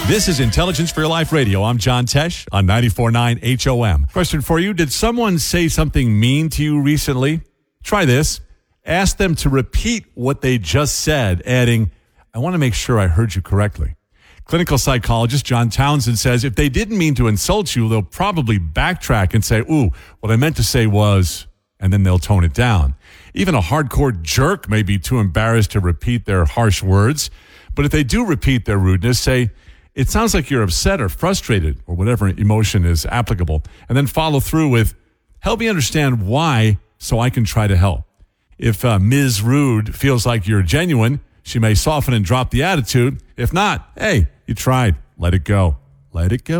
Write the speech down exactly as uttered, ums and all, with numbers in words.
This is Intelligence for Your Life Radio. I'm John Tesh on ninety-four point nine H O M. Question for you. Did someone say something mean to you recently? Try this. Ask them to repeat what they just said, adding, I want to make sure I heard you correctly. Clinical psychologist John Townsend says if they didn't mean to insult you, they'll probably backtrack and say, ooh, what I meant to say was, and then they'll tone it down. Even a hardcore jerk may be too embarrassed to repeat their harsh words. But if they do repeat their rudeness, say, it sounds like you're upset or frustrated or whatever emotion is applicable, and then follow through with, help me understand why so I can try to help. If uh, Miz Rude feels like you're genuine, she may soften and drop the attitude. If not, hey, you tried. Let it go. Let it go.